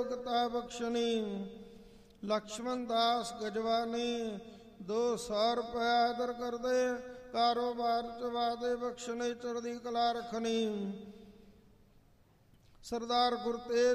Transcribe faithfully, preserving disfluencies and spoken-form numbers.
ਬਰਕਤਾ ਬਖਸ਼ਣੀ। ਲਕਸ਼ਮਣ ਦਾਸ ਗਜਵਾਨੀ ਦੋ ਸੌ ਰੁਪਇਆ ਆਦਰ ਕਰਦੇ, ਕਾਰੋਬਾਰ ਚ ਵਾਦੇ ਬਖਸ਼ਣੇ, ਚੜ੍ਹਦੀ ਕਲਾ ਰੱਖਣੀ। ਸਰਦਾਰ ਗੁਰਤੇਜ